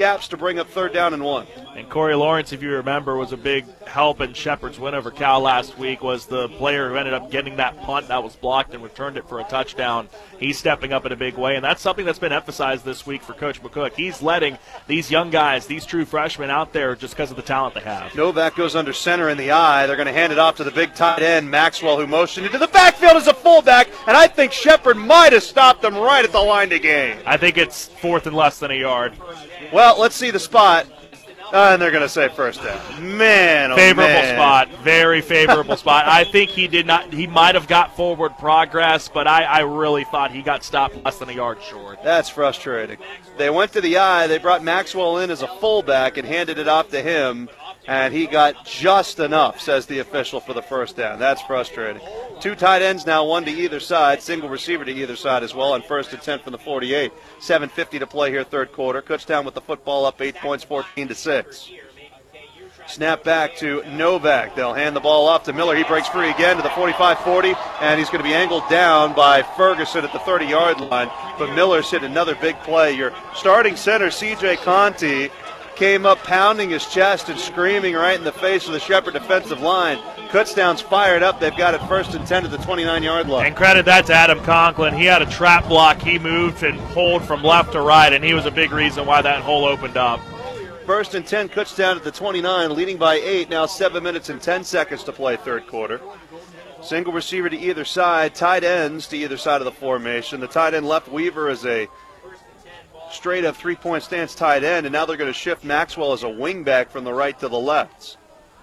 gaps to bring up 3rd down and 1. And Corey Lawrence, if you remember, was a big help in Shepherd's win over Cal last week, was the player who ended up getting that punt that was blocked and returned it for a touchdown. He's stepping up in a big way, and that's something that's been emphasized this week for Coach McCook. He's letting these young guys, these true freshmen out there just because of the talent they have. Novak goes under center in the eye. They're going to hand it off to the big tight end, Maxwell, who motioned into the backfield as a fullback, and I think Shepherd might have stopped him right at the line to gain. I think it's 4th and less than a yard. Well, let's see the spot. And they're going to say 1st down. Man, oh favorable man. spot, very favorable spot. I think he might have got forward progress, but I really thought he got stopped less than a yard short. That's frustrating. They went to the eye. They brought Maxwell in as a fullback and handed it off to him, and he got just enough, says the official, for the 1st down. That's frustrating. 2 tight ends now, 1 to either side, single receiver to either side as well, on 1st and 10 from the 48. 7:50 to play here, 3rd quarter. Kutztown with the football up 8 points, 14-6. Snap back to Novak. They'll hand the ball off to Miller. He breaks free again to the 45-40, and he's going to be angled down by Ferguson at the 30-yard line. But Miller's hit another big play. Your starting center, C.J. Conti, came up pounding his chest and screaming right in the face of the Shepherd defensive line. Kutztown's fired up. They've got it 1st and 10 at the 29-yard line. And credit that to Adam Conklin. He had a trap block. He moved and pulled from left to right, and he was a big reason why that hole opened up. 1st and 10, Kutztown at the 29, leading by 8. Now 7 minutes and 10 seconds to play 3rd quarter. Single receiver to either side, tight ends to either side of the formation. The tight end left Weaver is a straight-up 3-point stance tight end, and now they're going to shift Maxwell as a wingback from the right to the left.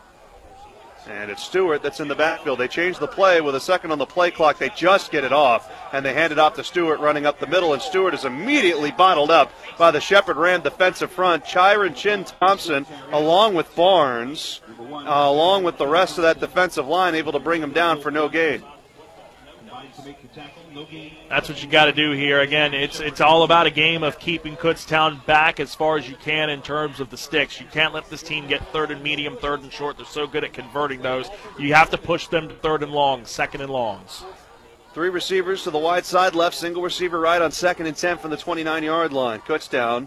And it's Stewart that's in the backfield. They change the play with a second on the play clock. They just get it off, and they hand it off to Stewart running up the middle, and Stewart is immediately bottled up by the Shepherd Ram defensive front. Chiron Chin Thompson, along with Barnes, along with the rest of that defensive line, able to bring him down for no gain. That's what you got to do here. Again, it's all about a game of keeping Kutztown back as far as you can in terms of the sticks. You can't let this team get 3rd and medium, 3rd and short. They're so good at converting those. You have to push them to 3rd and longs, 2nd and longs. 3 receivers to the wide side left, single receiver right on 2nd and 10 from the 29-yard line. Kutztown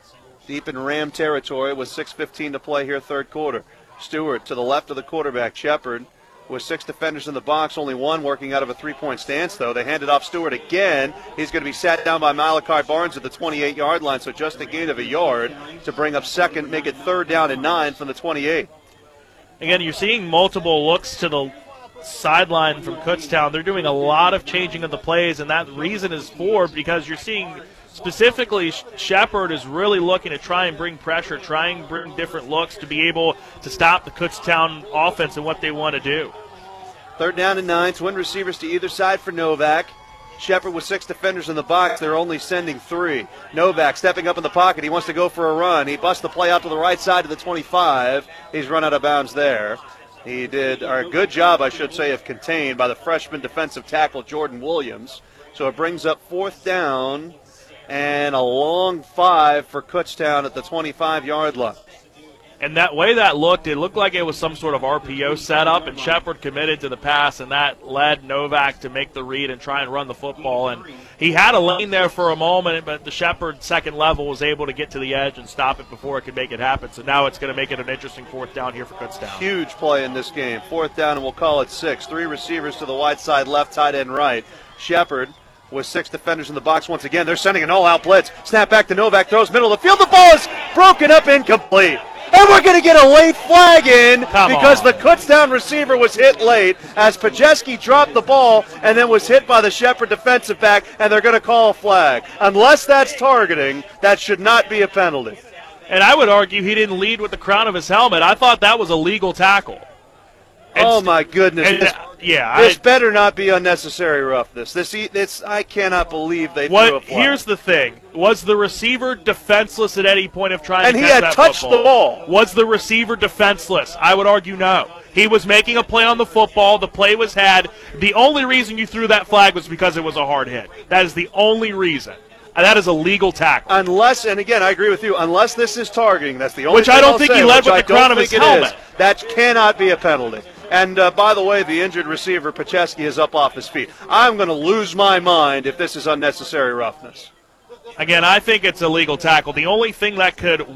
deep in Ram territory with 6:15 to play here, 3rd quarter. Stewart to the left of the quarterback, Shepherd, with 6 defenders in the box, only 1 working out of a 3-point stance, though. They hand it off Stewart again. He's going to be sat down by Malachi Barnes at the 28-yard line, so just a gain of a yard to bring up 2nd, make it 3rd down and 9 from the 28. Again, you're seeing multiple looks to the sideline from Kutztown. They're doing a lot of changing of the plays, and that reason is because you're seeing specifically Shepherd is really looking to try and bring pressure, try and bring different looks to be able to stop the Kutztown offense and what they want to do. 3rd down and 9, twin receivers to either side for Novak. Shepherd with 6 defenders in the box. They're only sending 3. Novak stepping up in the pocket. He wants to go for a run. He busts the play out to the right side to the 25. He's run out of bounds there. He did a good job, I should say, of contained by the freshman defensive tackle Jordan Williams. So it brings up 4th down and a long 5 for Kutztown at the 25-yard line. And that way that looked, it looked like it was some sort of RPO setup, and Shepherd committed to the pass, and that led Novak to make the read and try and run the football. And he had a lane there for a moment, but the Shepherd second level was able to get to the edge and stop it before it could make it happen. So now it's going to make it an interesting 4th down here for Kutztown. Huge play in this game. 4th down, and we'll call it 6. 3 receivers to the wide side left, tight end right. Shepherd with 6 defenders in the box once again. They're sending an all-out blitz. Snap back to Novak, throws middle of the field. The ball is broken up, incomplete. And we're going to get a late flag in because the Kutztown receiver was hit late as Pajeski dropped the ball and then was hit by the Shepherd defensive back, and they're going to call a flag. Unless that's targeting, that should not be a penalty. And I would argue he didn't lead with the crown of his helmet. I thought that was a legal tackle. Oh, my goodness. This better not be unnecessary roughness. This I cannot believe they threw a flag. Here's the thing. Was the receiver defenseless at any point of trying to catch that football? And he had touched the ball. Was the receiver defenseless? I would argue no. He was making a play on the football. The play was had. The only reason you threw that flag was because it was a hard hit. That is the only reason. And that is a legal tackle. Unless, and again, I agree with you, unless this is targeting, that's the only thing I don't think he led with the crown of his helmet. That cannot be a penalty. And, by the way, the injured receiver, Pajeski, is up off his feet. I'm going to lose my mind if this is unnecessary roughness. Again, I think it's a legal tackle. The only thing that could